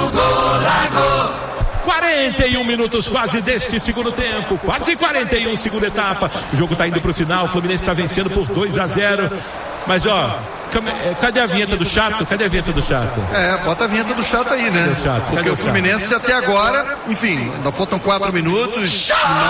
41 minutos quase deste segundo tempo, quase 41 segunda etapa. O jogo está indo para o final, o Fluminense está vencendo por 2-0. Mas ó, cadê a vinheta do chato? Cadê a vinheta do chato? Bota a vinheta do chato aí, né? Porque o Fluminense até agora, enfim, ainda faltam 4 minutos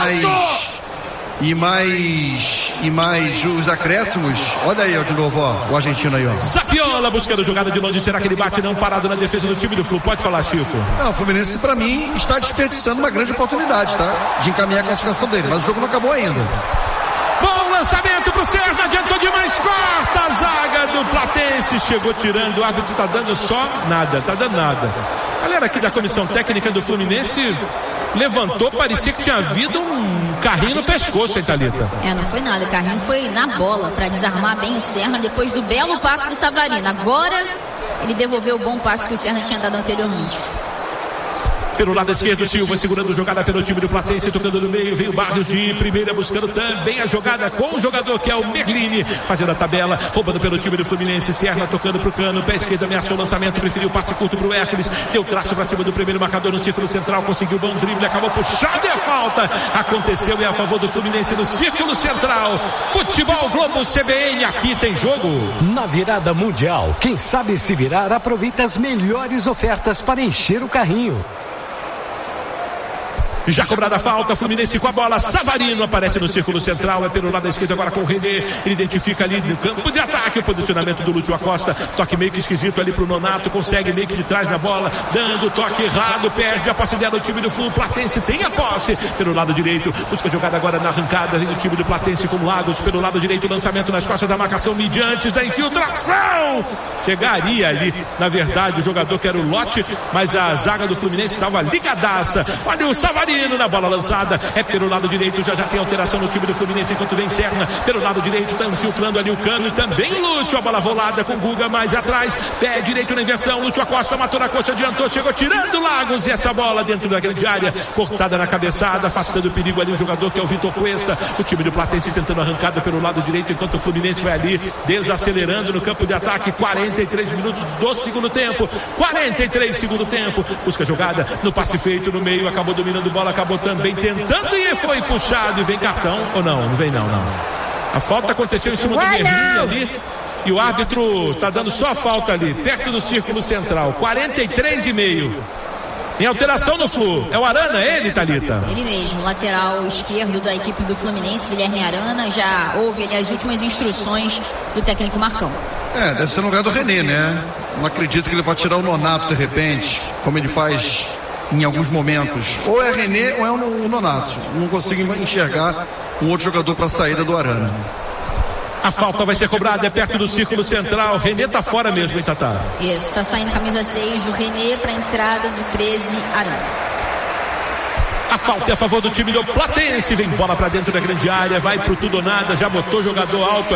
e mais os acréscimos. Olha aí, ó, de novo, ó, o argentino aí, ó. Zapiola buscando jogada de longe, será que ele bate não parado na defesa do time do Flu? Pode falar, Chico. Não, o Fluminense pra mim está desperdiçando uma grande oportunidade, tá? De encaminhar a classificação dele, mas o jogo não acabou ainda. Bom lançamento pro Serna, adiantou demais, corta a zaga do Platense, chegou tirando, o árbitro tá dando só nada, tá dando nada. Galera aqui da comissão técnica do Fluminense levantou, parecia que tinha havido um carrinho no pescoço, hein, Thalita? Não foi nada, o carrinho foi na bola para desarmar bem o Serna depois do belo passe do Savarino. Agora ele devolveu o bom passe que o Serna tinha dado anteriormente. Pelo lado esquerdo, Silva segurando jogada pelo time do Platense, tocando no meio, veio Barrios de primeira, buscando também a jogada com o jogador que é o Merlini, fazendo a tabela, roubando pelo time do Fluminense, Serna tocando pro cano, pé esquerdo ameaçou o lançamento, preferiu o passe curto pro Hércules, deu traço pra cima do primeiro marcador no círculo central, conseguiu bom drible, acabou puxando e a falta aconteceu e é a favor do Fluminense no círculo central. Futebol Globo CBN, aqui tem jogo. Na virada mundial, quem sabe se virar aproveita as melhores ofertas para encher o carrinho. Já cobrada a falta, Fluminense com a bola, Savarino aparece no círculo central, é pelo lado esquerdo agora com o René, ele identifica ali no campo de ataque o posicionamento do Lúcio Acosta, toque meio que esquisito ali pro Nonato, consegue meio que de trás na bola, dando toque errado, perde a posse dela, o time do Flu, Platense tem a posse, pelo lado direito, busca jogada agora na arrancada, o time do Platense com Lagos, pelo lado direito, lançamento nas costas da marcação, mídia antes da infiltração, chegaria ali, na verdade, o jogador que era o Lote, mas a zaga do Fluminense estava ligadaça, olha o Savarino, Paulino na bola lançada, é pelo lado direito, já tem alteração no time do Fluminense, enquanto vem Serna, pelo lado direito, tá infiltrando ali o Cano e também o Lúcio, a bola rolada com o Guga mais atrás, pé direito na inversão, Lúcio Acosta matou na coxa, adiantou, chegou tirando Lagos, e essa bola dentro da grande área, cortada na cabeçada, afastando o perigo ali o jogador que é o Vitor Cuesta, o time do Platense tentando arrancada pelo lado direito, enquanto o Fluminense vai ali desacelerando no campo de ataque. 43 minutos do segundo tempo, 43 segundo tempo, busca jogada no passe feito no meio, acabou dominando bola, acabou também tentando e foi puxado, e vem cartão, ou não vem não. A falta aconteceu em cima do Merlin ali, e o árbitro tá dando só a falta ali, perto do círculo central. 43,5. Em alteração no Flu, é o Arana, ele, Thalita? Ele mesmo, lateral esquerdo da equipe do Fluminense, Guilherme Arana, já houve ali as últimas instruções do técnico Marcão. Deve ser no lugar do René, né? Não acredito que ele vai tirar o Nonato de repente, como ele faz em alguns momentos. Ou é René ou é o Nonato. Não consigo enxergar um outro jogador para a saída do Arana. A falta vai ser cobrada, é perto do círculo central. René tá fora mesmo, hein, Tatá? Isso, tá saindo camisa 6 do René para a entrada do 13, Arana. A falta é a favor do time do Platense. Vem bola para dentro da grande área, vai pro tudo ou nada, já botou jogador alto